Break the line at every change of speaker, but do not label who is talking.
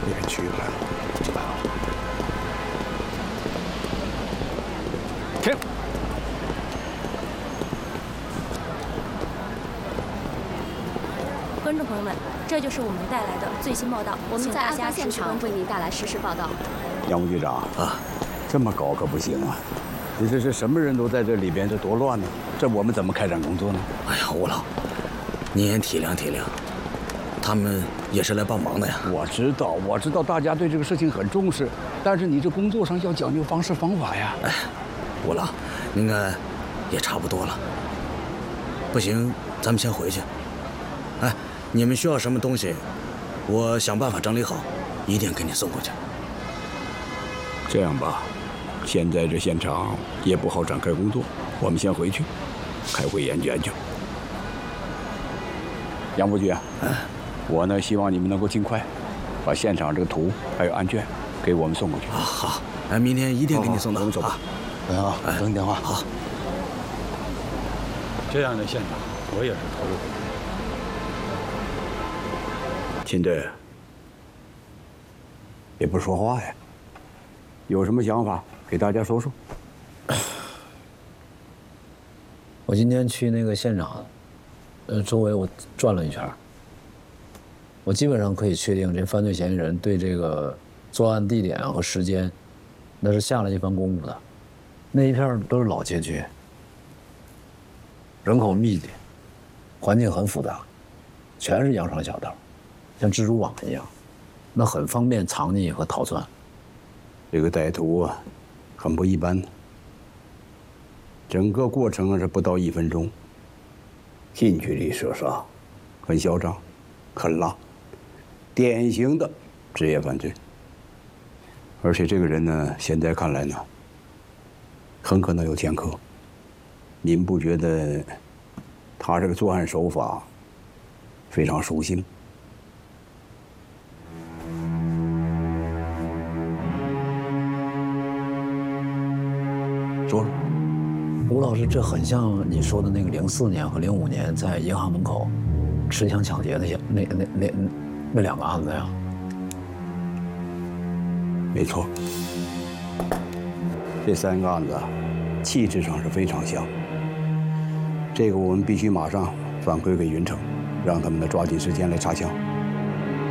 别去了。停！
观众朋友们，这就是我们带来的最新报道。
我们在案发现场为您带来实时报道。
杨副局长啊，这么搞可不行啊！这什么人都在这里边，这多乱呢！这我们怎么开展工作呢？
哎呀，吴老，您也体谅体谅，他们也是来帮忙的呀。
我知道，大家对这个事情很重视，但是你这工作上要讲究方式方法呀。
哎，吴老，应该也差不多了。不行，咱们先回去。哎，你们需要什么东西，我想办法整理好，一定给你送过去。
这样吧，现在这现场也不好展开工作，我们先回去，开会研究研究。杨副局，我呢希望你们能够尽快把现场这个图还有案卷给我们送过去。
好，哎，明天一定给你送到。
我们走吧。
啊，等你电话。
好。
这样的现场，我也是头一回。秦队也不说话呀，有什么想法给大家说说。
我今天去那个现场，周围我转了一圈，我基本上可以确定，这犯罪嫌疑人对这个作案地点和时间，那是下了一番功夫的。那一片都是老街区，人口密集，环境很复杂，全是羊肠小道，像蜘蛛网一样，那很方便藏匿和逃窜。
这个歹徒啊，很不一般。整个过程是不到1分钟，近距离射杀，很嚣张，很辣，典型的职业犯罪。而且这个人呢，现在看来呢，很可能有前科。您不觉得他这个作案手法非常熟悉吗？说说。
吴老师，这很像你说的那个04年和05年在银行门口持枪抢劫那2个案子呀。
没错，这3个案子气质上是非常像。这个我们必须马上反馈给云城，让他们呢抓紧时间来查枪。